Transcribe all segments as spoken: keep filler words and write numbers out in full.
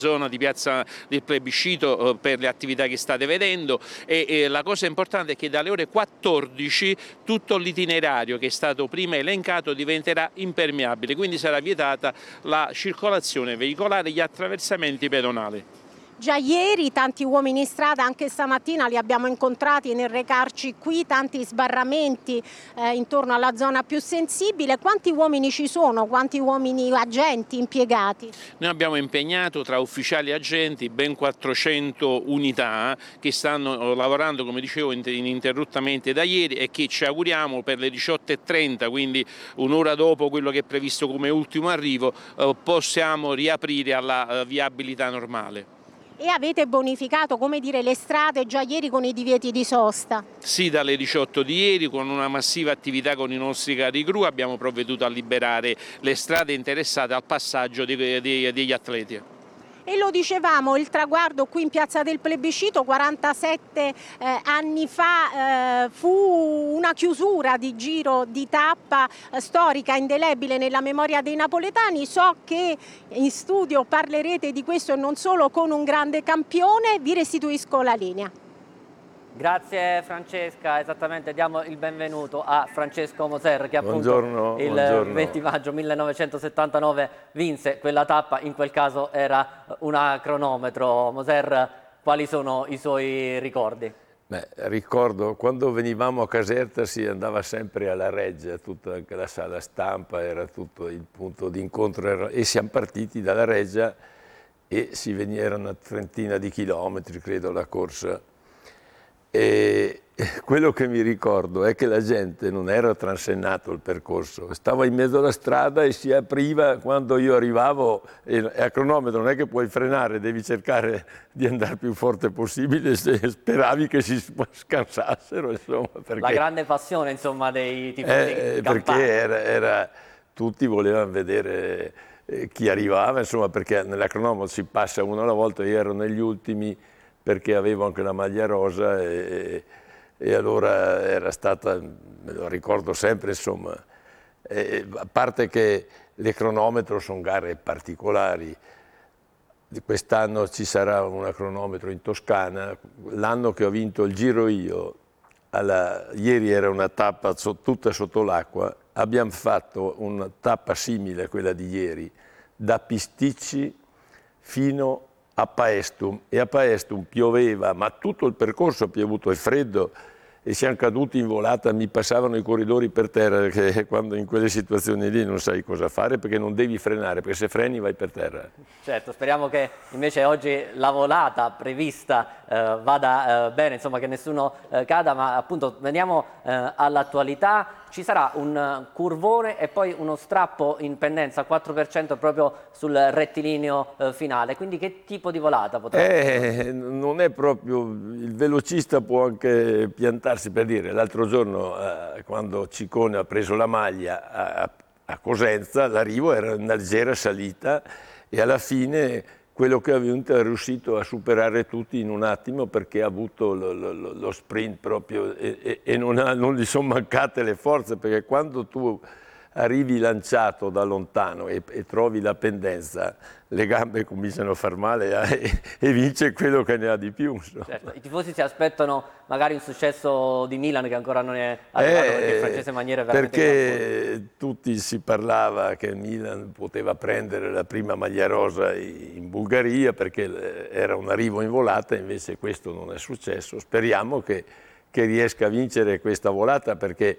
zona di piazza del Plebiscito per le attività che state vedendo e, e la cosa importante è che dalle ore quattordici tutto l'itinerario che è stato prima elencato diventerà impermeabile, quindi sarà vietata la circolazione veicolare e gli attraversamenti pedonali. Già ieri tanti uomini in strada, anche stamattina li abbiamo incontrati nel recarci qui, tanti sbarramenti eh, intorno alla zona più sensibile. Quanti uomini ci sono? Quanti uomini agenti impiegati? Noi abbiamo impegnato tra ufficiali e agenti ben quattrocento unità che stanno lavorando, come dicevo, ininterrottamente da ieri e che ci auguriamo per le diciotto e trenta, quindi un'ora dopo quello che è previsto come ultimo arrivo, eh, possiamo riaprire alla viabilità normale. E avete bonificato, come dire, le strade già ieri con i divieti di sosta? Sì, dalle diciotto di ieri con una massiva attività con i nostri carri gru abbiamo provveduto a liberare le strade interessate al passaggio dei, dei, degli atleti. E lo dicevamo, il traguardo qui in piazza del Plebiscito quarantasette eh, anni fa eh, fu una chiusura di giro di tappa eh, storica, indelebile nella memoria dei napoletani. So che in studio parlerete di questo e non solo con un grande campione. Vi restituisco la linea. Grazie Francesca, esattamente, diamo il benvenuto a Francesco Moser che appunto buongiorno, il buongiorno. venti maggio millenovecentosettantanove vinse quella tappa, in quel caso era una cronometro. Moser, quali sono i suoi ricordi? Beh, ricordo quando venivamo a Caserta si andava sempre alla Reggia, tutta anche la sala stampa era tutto il punto di incontro e siamo partiti dalla Reggia e si veniva, era una trentina di chilometri credo la corsa. E quello che mi ricordo è che la gente non era transennato il percorso, stava in mezzo alla strada e si apriva quando io arrivavo e a cronometro non è che puoi frenare, devi cercare di andare più forte possibile se speravi che si scansassero. Insomma, perché, la grande passione insomma dei tifosi eh, perché era, era, tutti volevano vedere eh, chi arrivava, insomma, perché nella cronometro si passa uno alla volta, io ero negli ultimi perché avevo anche la maglia rosa e, e allora era stata, me lo ricordo sempre, insomma, e, a parte che le cronometro sono gare particolari, quest'anno ci sarà una cronometro in Toscana, l'anno che ho vinto il giro io, alla, ieri era una tappa so, tutta sotto l'acqua, abbiamo fatto una tappa simile a quella di ieri, da Pisticci fino a a Paestum, e a Paestum pioveva, ma tutto il percorso ha piovuto, è freddo e siamo caduti in volata, mi passavano i corridori per terra, che quando in quelle situazioni lì non sai cosa fare perché non devi frenare, perché se freni vai per terra. Certo, speriamo che invece oggi la volata prevista eh, vada eh, bene, insomma che nessuno eh, cada, ma appunto veniamo eh, all'attualità. Ci sarà un curvone e poi uno strappo in pendenza quattro per cento proprio sul rettilineo eh, finale, quindi che tipo di volata potrà essere? Eh, non è proprio, il velocista può anche piantarsi, per dire, l'altro giorno eh, quando Ciccone ha preso la maglia a, a Cosenza, l'arrivo era una leggera salita e alla fine quello che ha vinto è riuscito a superare tutti in un attimo perché ha avuto lo, lo, lo sprint proprio e, e, e non, ha, non gli sono mancate le forze, perché quando tu arrivi lanciato da lontano e, e trovi la pendenza, le gambe cominciano a far male eh, e, e vince quello che ne ha di più. Certo, i tifosi si aspettano magari un successo di Milan che ancora non è arrivato, eh, perché il francese Maniera è veramente perché tutti si parlava che Milan poteva prendere la prima maglia rosa in Bulgaria perché era un arrivo in volata, invece questo non è successo. Speriamo che, che riesca a vincere questa volata perché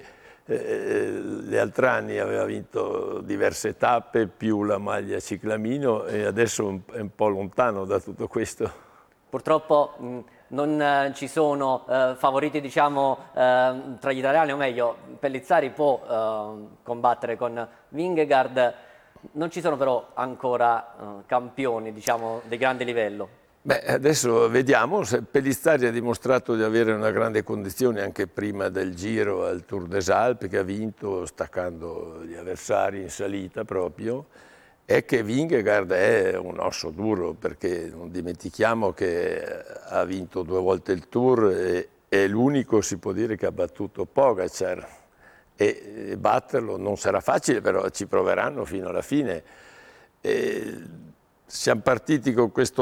Eh, gli altri anni aveva vinto diverse tappe più la maglia ciclamino e adesso è un po' lontano da tutto questo. Purtroppo mh, non eh, ci sono eh, favoriti diciamo eh, tra gli italiani, o meglio Pellizzari può eh, combattere con Vingegaard, non ci sono però ancora eh, campioni diciamo di grande livello. Beh, adesso vediamo, Pellizzari ha dimostrato di avere una grande condizione anche prima del Giro al Tour des Alpes che ha vinto staccando gli avversari in salita proprio, è che Vingegaard è un osso duro perché non dimentichiamo che ha vinto due volte il Tour e è l'unico, si può dire, che ha battuto Pogacar e batterlo non sarà facile, però ci proveranno fino alla fine. E siamo partiti con questo